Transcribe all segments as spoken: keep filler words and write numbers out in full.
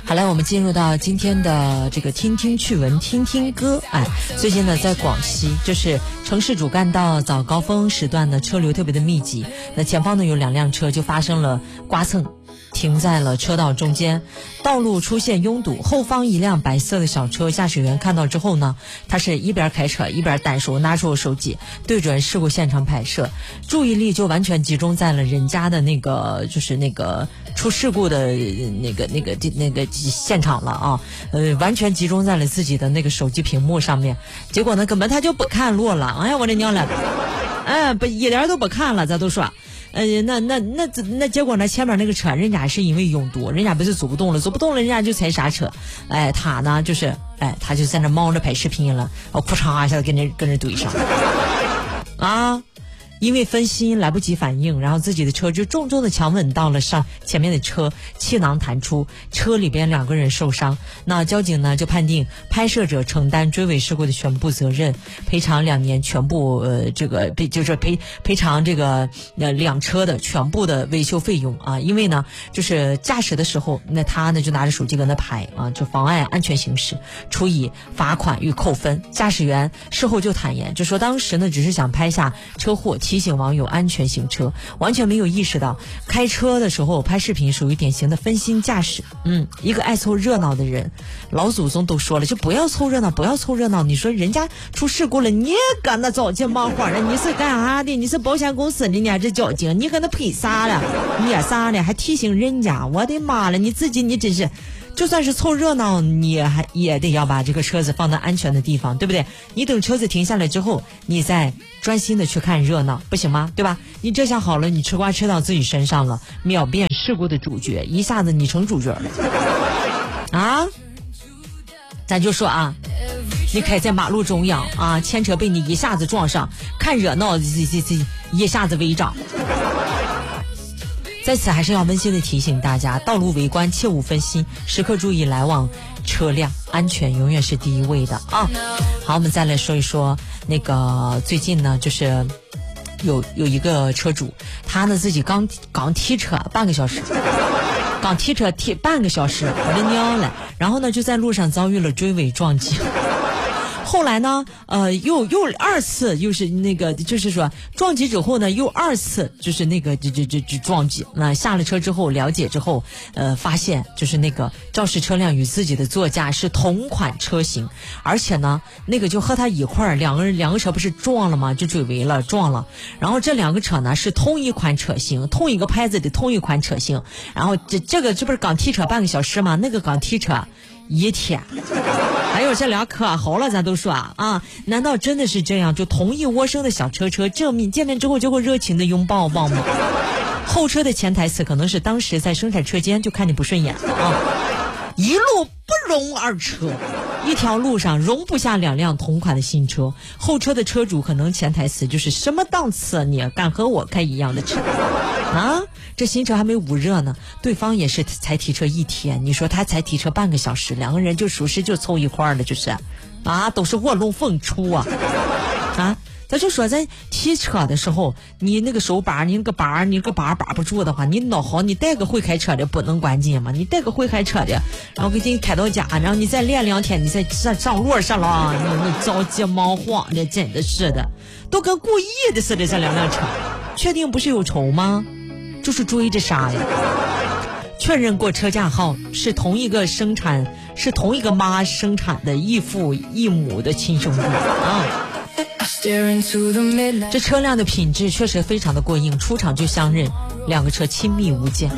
好了，我们进入到今天的这个听听趣闻，听听歌。哎，最近呢，在广西，就是城市主干道早高峰时段呢，车流特别的密集。那前方呢有两辆车就发生了刮蹭，停在了车道中间，道路出现拥堵。后方一辆白色的小车，驾驶员看到之后呢，他是一边开车一边单手拿出手机对准事故现场拍摄，注意力就完全集中在了人家的那个就是那个出事故的那个那个那个现场了啊，呃，完全集中在了自己的那个手机屏幕上面。结果呢，根本他就不看路了。哎呀，我的娘了，哎，不一点都不看了，咱都说。呃，那那那那结果呢？前面那个车，人家是因为拥堵，人家不是走不动了，走不动了，人家就踩刹车。哎，他呢，就是哎，他就在那忙着拍视频了，哦，裤衩一下跟人跟人怼上，啊。因为分心来不及反应，然后自己的车就重重的强吻到了上前面的车，气囊弹出，车里边两个人受伤。那交警呢就判定拍摄者承担追尾事故的全部责任，赔偿两年全部呃这个赔就是赔赔偿这个呃两车的全部的维修费用啊。因为呢就是驾驶的时候，那他呢就拿着手机跟他拍啊，就妨碍安全行驶，处以罚款与扣分。驾驶员事后就坦言，就说当时呢只是想拍下车祸，提醒网友安全行车，完全没有意识到开车的时候拍视频属于典型的分心驾驶。嗯，一个爱凑热闹的人，老祖宗都说了，就不要凑热闹，不要凑热闹。你说人家出事故了，你也跟那着急忙慌的，你是干啥的？你是保险公司的，你还是交警？你跟他赔啥了？你也啥了？还提醒人家？我的妈了！你自己你真是。就算是凑热闹，你还也得要把这个车子放在安全的地方，对不对？你等车子停下来之后，你再专心的去看热闹，不行吗？对吧？你这下好了，你吃瓜吃到自己身上了，秒变事故的主角，一下子你成主角了啊！咱就说啊，你开在马路中央啊，前车被你一下子撞上，看热闹这这这一下子违章。在此还是要温馨的提醒大家，道路围观切勿分心，时刻注意来往车辆，安全永远是第一位的啊。好，我们再来说一说那个最近呢，就是有有一个车主，他呢自己刚刚提车半个小时，刚提车提半个小时，我的娘嘞！然后呢就在路上遭遇了追尾撞击。后来呢，呃，又又二次，又是那个，就是说撞击之后呢，又二次，就是那个，这这这这撞击。那下了车之后了解之后，呃，发现就是那个肇事车辆与自己的座驾是同款车型，而且呢，那个就和他一块儿，两个人两个车不是撞了吗？就追尾了，撞了。然后这两个车呢是同一款车型，同一个牌子的同一款车型。然后这这个这不是刚提车半个小时吗？那个刚提车一天。还有这俩可好了，咱都说啊啊！难道真的是这样？就同一窝生的小车车，正面见面之后就会热情的拥抱抱吗？后车的潜台词可能是当时在生产车间就看你不顺眼了啊！一路不容二车，一条路上容不下两辆同款的新车。后车的车主可能潜台词就是什么档次啊你，敢和我开一样的车啊？这新车还没捂热呢，对方也是才提车一天，你说他才提车半个小时，两个人就属实就凑一块儿了，就是啊，都是卧龙凤雏啊啊！咱就说在提车的时候，你那个手把，你那个把，你那个把把不住的话，你弄好，你带个会开车的不能关键吗？你带个会开车的，然后给你开到家，然后你再练两天，你再上上路上了，你你着急忙慌的，真的是的，都跟故意的似的，这两辆车，确定不是有仇吗？就是追着杀呀！确认过车架号是同一个生产，是同一个妈生产的异父异母的亲兄弟啊！这车辆的品质确实非常的过硬，出厂就相认，两个车亲密无间。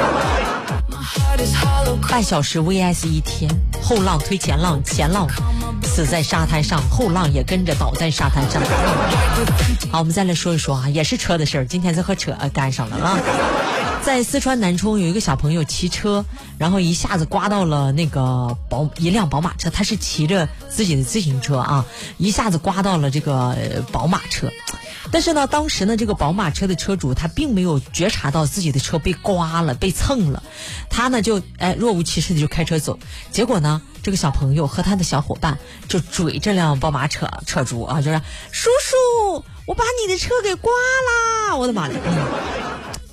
半小时 V S 一天，后浪推前浪，前浪死在沙滩上，后浪也跟着倒在沙滩上。好，我们再来说一说啊，也是车的事儿，今天就和车干上了啊。在四川南充有一个小朋友骑车，然后一下子刮到了那个宝一辆宝马车，他是骑着自己的自行车啊，一下子刮到了这个宝马车。但是呢，当时呢，这个宝马车的车主他并没有觉察到自己的车被刮了、被蹭了，他呢就哎若无其事的就开车走。结果呢，这个小朋友和他的小伙伴就追这辆宝马车车主啊，就说：“叔叔，我把你的车给刮啦！”我的妈呀！嗯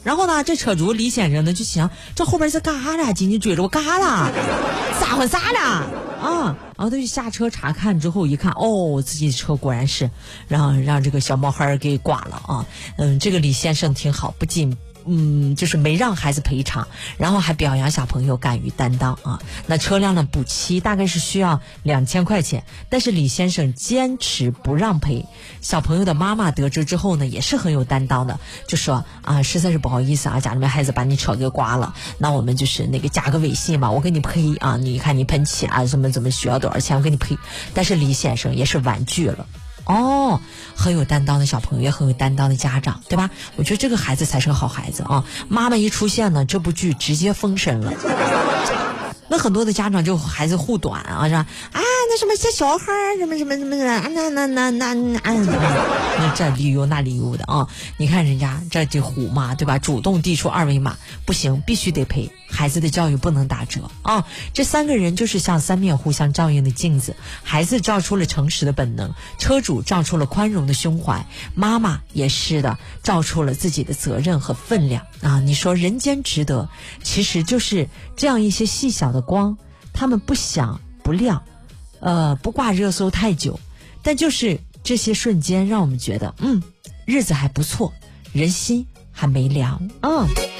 然后呢，这车主李先生呢就想，这后边是干啥了？紧紧追着我干啥了？撒混啥了？啊！然后他就下车查看之后一看，哦，自己的车果然是让让这个小毛孩给剐了啊！嗯，这个李先生挺好，不仅嗯，就是没让孩子赔偿，然后还表扬小朋友敢于担当啊。那车辆的补漆大概是需要两千块钱，但是李先生坚持不让赔。小朋友的妈妈得知之后呢，也是很有担当的，就说啊，实在是不好意思啊，家里面孩子把你车给刮了，那我们就是那个加个微信吧，我给你赔啊，你看你喷漆啊，什么怎么需要多少钱，我给你赔。但是李先生也是婉拒了。哦，很有担当的小朋友，也很有担当的家长，对吧？我觉得这个孩子才是个好孩子啊！妈妈一出现呢，这部剧直接封神了。那很多的家长就和孩子护短啊，是吧？啊，那什么这小孩什么什么什么的，那那那那那那这理由那理由的啊！你看人家这这虎妈，对吧？主动递出二维码，不行，必须得赔。孩子的教育不能打折啊！这三个人就是像三面互相照应的镜子，孩子照出了诚实的本能，车主照出了宽容的胸怀，妈妈也是的，照出了自己的责任和分量啊！你说人间值得，其实就是这样一些细小的光，他们不响不亮，呃，不挂热搜太久，但就是这些瞬间让我们觉得，嗯，日子还不错，人心还没凉啊。嗯